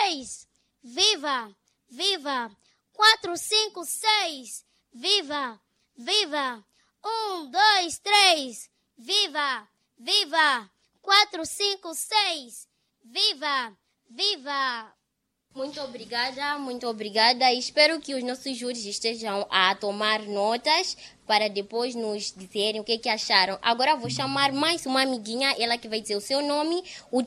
três, viva, viva. 4, 5, 6, viva, viva. 1, 2, 3, viva, viva. 4, 5, 6, viva, viva. Muito obrigada. Espero que os nossos júris estejam a tomar notas para depois nos dizerem o que acharam. Agora vou chamar mais uma amiguinha, ela que vai dizer o seu nome, o